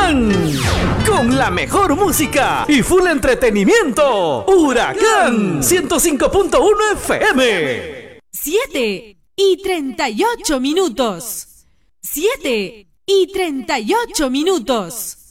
Huracán. Con la mejor música y full entretenimiento. Huracán 105.1 FM. 7:38. 7:38.